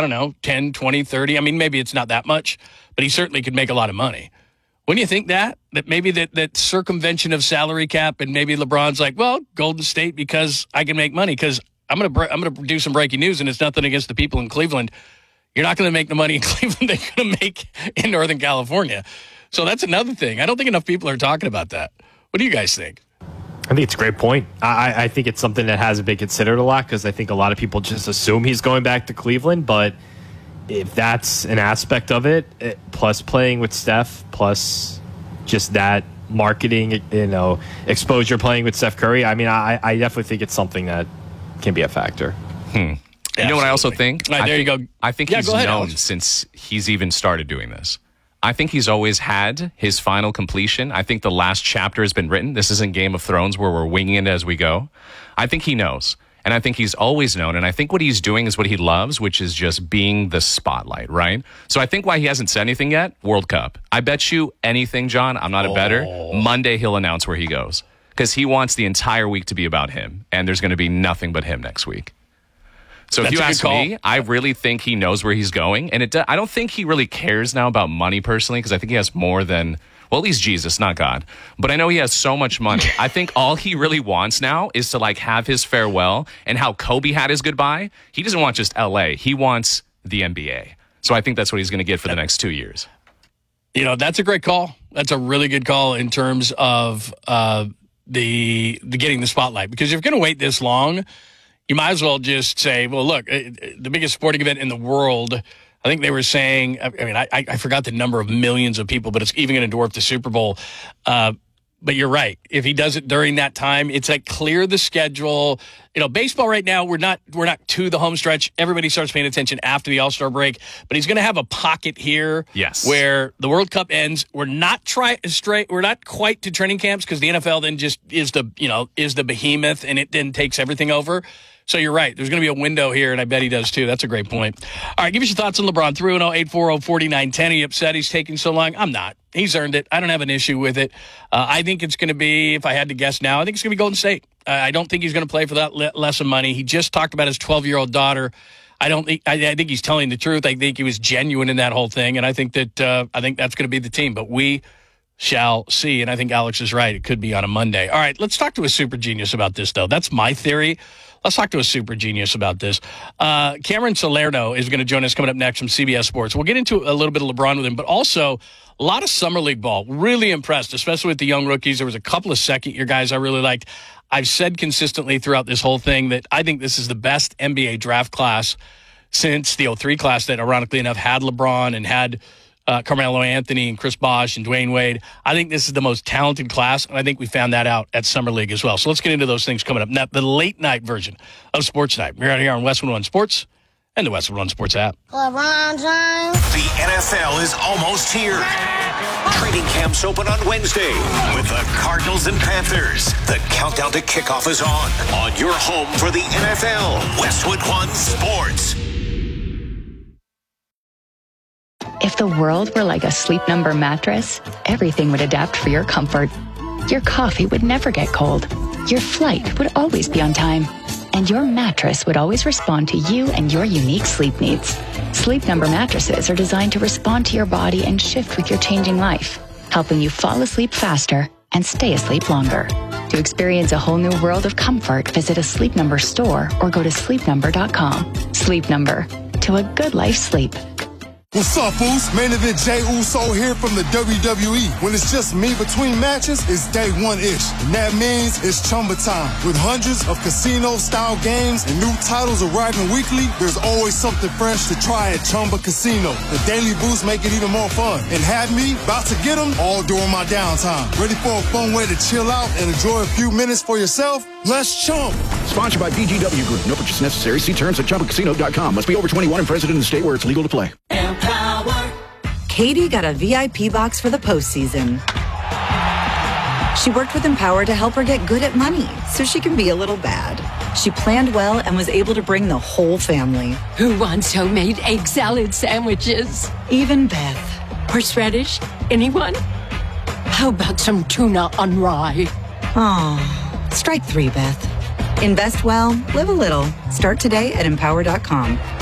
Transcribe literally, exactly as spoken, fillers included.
don't know, ten, twenty, thirty. I mean, maybe it's not that much, but he certainly could make a lot of money. Wouldn't you think that? That maybe that, that circumvention of salary cap, and maybe LeBron's like, well, Golden State, because I can make money, because I'm going to I'm going to do some breaking news, and it's nothing against the people in Cleveland. You're not going to make the money in Cleveland they're going to make in Northern California. So that's another thing. I don't think enough people are talking about that. What do you guys think? I think it's a great point. I, I think it's something that hasn't been considered a lot, because I think a lot of people just assume he's going back to Cleveland, but if that's an aspect of it, it, plus playing with Steph, plus just that marketing, you know, exposure playing with Steph Curry, I mean, I, I definitely think it's something that can be a factor. Hmm. You Absolutely. know what I also think? Right, there I think, you go. I think yeah, he's ahead, known Alex. since he's even started doing this. I think he's always had his final completion. I think the last chapter has been written. This isn't Game of Thrones where we're winging it as we go. I think he knows. And I think he's always known. And I think what he's doing is what he loves, which is just being the spotlight, right? So I think why he hasn't said anything yet, World Cup. I bet you anything, John, I'm not a bettor, Oh. Monday he'll announce where he goes. Because he wants the entire week to be about him. And there's going to be nothing but him next week. So That's if you a good ask call. me, I really think he knows where he's going. And it, do- I don't think he really cares now about money personally, because I think he has more than... Well, at least Jesus, not God. But I know he has so much money. I think all he really wants now is to like have his farewell, and how Kobe had his goodbye. He doesn't want just L A. He wants the N B A. So I think that's what he's going to get for the next two years. You know, that's a great call. That's a really good call in terms of uh, the, the getting the spotlight. Because if you're going to wait this long, you might as well just say, well, look, the biggest sporting event in the world, I think they were saying, I mean, I, I forgot the number of millions of people, but it's even going to dwarf the Super Bowl. Uh, but you're right. If he does it during that time, it's like clear the schedule. You know, baseball right now, we're not we're not to the home stretch. Everybody starts paying attention after the All-Star break. But he's going to have a pocket here, yes, where the World Cup ends. We're not try straight. We're not quite to training camps, because the N F L then just is the you know is the behemoth, and it then takes everything over. So you're right. There's going to be a window here, and I bet he does too. That's a great point. All right, give us your thoughts on LeBron. three one zero, eight four zero, four nine one zero. Are you upset he's taking so long? I'm not. He's earned it. I don't have an issue with it. Uh, I think it's going to be, if I had to guess now, I think it's going to be Golden State. Uh, I don't think he's going to play for that le- less of money. He just talked about his twelve-year-old daughter. I don't think. I, I think he's telling the truth. I think he was genuine in that whole thing, and I think that uh, I think that's going to be the team. But we shall see. And I think Alex is right. It could be on a Monday. All right, let's talk to a super genius about this, though. That's my theory. Let's talk to a super genius about this. Uh, Cameron Salerno is going to join us coming up next from C B S Sports. We'll get into a little bit of LeBron with him, but also a lot of summer league ball. Really impressed, especially with the young rookies. There was a couple of second-year guys I really liked. I've said consistently throughout this whole thing that I think this is the best N B A draft class since the oh three class that, ironically enough, had LeBron and had Uh, Carmelo Anthony and Chris Bosh and Dwayne Wade. I think this is the most talented class, and I think we found that out at Summer League as well. So let's get into those things coming up. Now, the late night version of Sports Night. We're out here on Westwood One Sports and the Westwood One Sports app. LeBron James. The N F L is almost here. Training camps open on Wednesday with the Cardinals and Panthers. The countdown to kickoff is on. On your home for the N F L, Westwood One Sports. If the world were like a Sleep Number mattress, everything would adapt for your comfort. Your coffee would never get cold. Your flight would always be on time. And your mattress would always respond to you and your unique sleep needs. Sleep Number mattresses are designed to respond to your body and shift with your changing life, helping you fall asleep faster and stay asleep longer. To experience a whole new world of comfort, visit a Sleep Number store or go to sleep number dot com. Sleep Number. To a good life sleep. What's up, Uso? Main event Jey Uso here from the W W E. When it's just me between matches, it's day one-ish. And that means it's Chumba time. With hundreds of casino-style games and new titles arriving weekly, there's always something fresh to try at Chumba Casino. The daily boosts make it even more fun. And have me about to get them all during my downtime. Ready for a fun way to chill out and enjoy a few minutes for yourself? Let's chump. Sponsored by B G W Group. No purchase necessary. See terms at chumba casino dot com. Must be over twenty-one and present in the state where it's legal to play. Empower. Katie got a V I P box for the postseason. She worked with Empower to help her get good at money so she can be a little bad. She planned well and was able to bring the whole family. Who wants homemade egg salad sandwiches? Even Beth. Horseradish? Anyone? How about some tuna on rye? Oh. Strike three, Beth. Invest well, live a little. Start today at empower dot com.